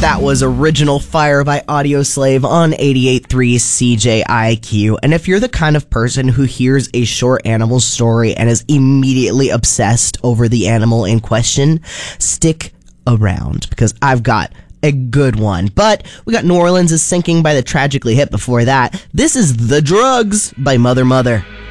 That was Original Fire by Audioslave on 88.3 CJIQ. And if you're the kind of person who hears a short animal story and is immediately obsessed over the animal in question, stick around because I've got a good one. But we got New Orleans is Sinking by the Tragically Hip before that. This is The Drugs by Mother Mother.